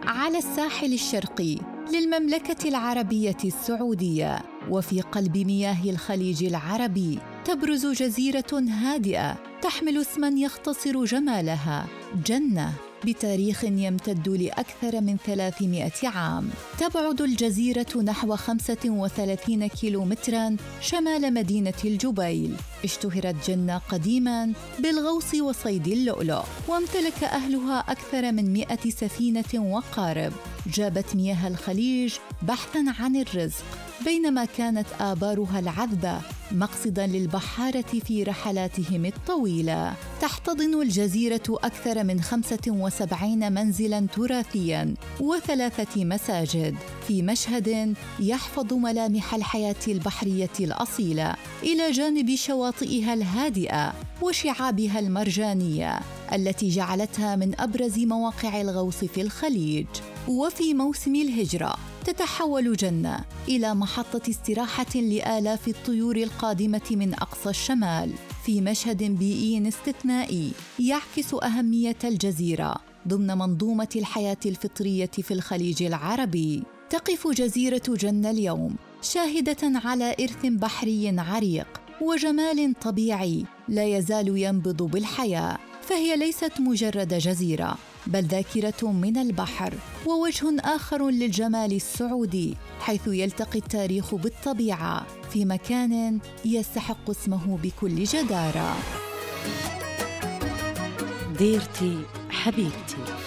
على الساحل الشرقي للمملكة العربية السعودية، وفي قلب مياه الخليج العربي تبرز جزيرة هادئة تحمل اسماً يختصر جمالها: جنة، بتاريخ يمتد لأكثر من 300 عام. تبعد الجزيرة نحو 35 كيلومتراً شمال مدينة الجبيل. اشتهرت جنة قديماً بالغوص وصيد اللؤلؤ، وامتلك أهلها أكثر من 100 سفينة وقارب جابت مياه الخليج بحثاً عن الرزق، بينما كانت آبارها العذبة مقصداً للبحارة في رحلاتهم الطويلة. تحتضن الجزيرة أكثر من 75 منزلاً تراثياً و3 مساجد، في مشهد يحفظ ملامح الحياة البحرية الأصيلة، إلى جانب شواطئها الهادئة وشعابها المرجانية التي جعلتها من أبرز مواقع الغوص في الخليج. وفي موسم الهجرة تتحول جنة إلى محطة استراحة لآلاف الطيور القادمة من أقصى الشمال، في مشهد بيئي استثنائي يعكس أهمية الجزيرة ضمن منظومة الحياة الفطرية في الخليج العربي. تقف جزيرة جنة اليوم شاهدة على إرث بحري عريق وجمال طبيعي لا يزال ينبض بالحياة، فهي ليست مجرد جزيرة، بل ذاكرة من البحر ووجه آخر للجمال السعودي، حيث يلتقي التاريخ بالطبيعة في مكان يستحق اسمه بكل جدارة. ديرتي حبيبتي.